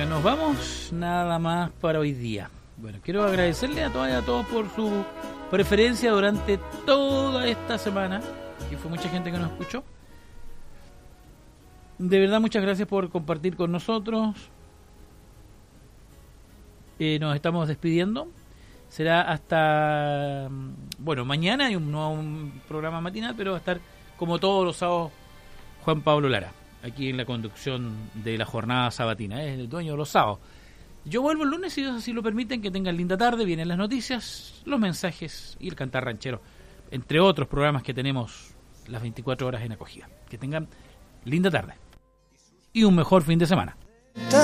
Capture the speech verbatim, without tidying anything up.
Oiga, nos vamos nada más para hoy día. Bueno, quiero agradecerle a todas y a todos por su preferencia durante toda esta semana, que fue mucha gente que nos escuchó. De verdad, muchas gracias por compartir con nosotros. Eh, nos estamos despidiendo. Será hasta, bueno, mañana hay un, no un programa matinal, pero va a estar como todos los sábados Juan Pablo Lara, aquí en la conducción de la jornada sabatina. Es el dueño de los sábados. Yo vuelvo el lunes, si Dios así lo permiten. Que tengan linda tarde. Vienen las noticias, los mensajes y el cantar ranchero, entre otros programas que tenemos las veinticuatro horas en acogida. Que tengan linda tarde y un mejor fin de semana.